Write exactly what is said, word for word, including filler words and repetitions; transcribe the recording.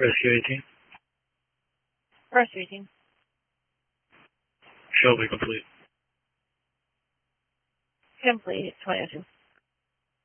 Rescue eighteen. Rescue eighteen. Shelby complete. Complete. twenty oh two.